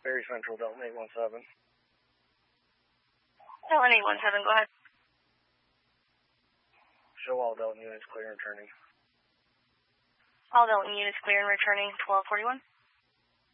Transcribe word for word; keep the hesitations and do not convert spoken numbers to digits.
Very Central, Delta eight one seven. Delta eight one seven, go ahead. Show all Delta units clear and returning. All Delta units clear and returning, twelve forty-one.